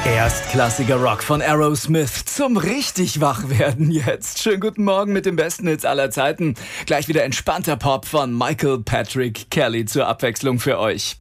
Erstklassiger Rock von Aerosmith zum richtig Wachwerden jetzt. Schönen guten Morgen mit den besten Hits aller Zeiten. Gleich wieder entspannter Pop von Michael Patrick Kelly zur Abwechslung für euch.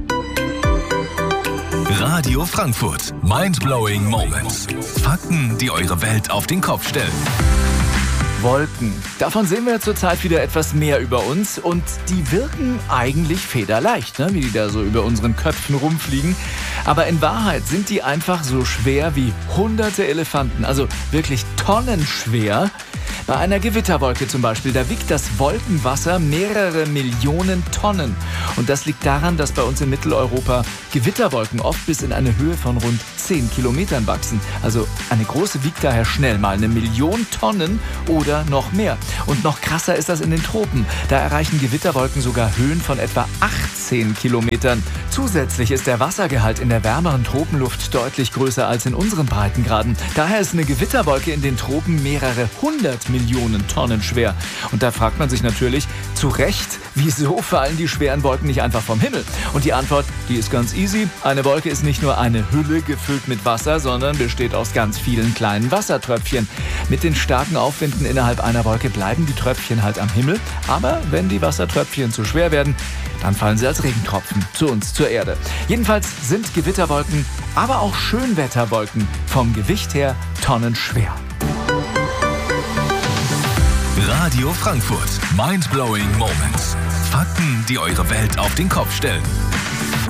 Radio Frankfurt. Mindblowing Moments. Fakten, die eure Welt auf den Kopf stellen. Wolken. Davon sehen wir zurzeit wieder etwas mehr über uns und die wirken eigentlich federleicht, ne? Wie die da so über unseren Köpfen rumfliegen. Aber in Wahrheit sind die einfach so schwer wie hunderte Elefanten, also wirklich tonnenschwer. Bei einer Gewitterwolke zum Beispiel, da wiegt das Wolkenwasser mehrere Millionen Tonnen. Und das liegt daran, dass bei uns in Mitteleuropa Gewitterwolken oft bis in eine Höhe von rund 10 Kilometern wachsen. Also eine große wiegt daher schnell mal 1 Million Tonnen oder noch mehr. Und noch krasser ist das in den Tropen. Da erreichen Gewitterwolken sogar Höhen von etwa 18 Kilometern. Zusätzlich ist der Wassergehalt in der wärmeren Tropenluft deutlich größer als in unseren Breitengraden. Daher ist eine Gewitterwolke in den Tropen mehrere 100 Millionen Tonnen schwer. Und da fragt man sich natürlich zu Recht, wieso fallen die schweren Wolken nicht einfach vom Himmel? Und die Antwort, die ist ganz easy. Eine Wolke ist nicht nur eine Hülle gefüllt mit Wasser, sondern besteht aus ganz vielen kleinen Wassertröpfchen. Mit den starken Aufwinden innerhalb einer Wolke bleiben die Tröpfchen halt am Himmel. Aber wenn die Wassertröpfchen zu schwer werden, dann fallen sie als Regentropfen zu uns, zur Erde. Jedenfalls sind Gewitterwolken, aber auch Schönwetterwolken vom Gewicht her tonnenschwer. Radio Frankfurt. Mindblowing Moments. Fakten, die eure Welt auf den Kopf stellen.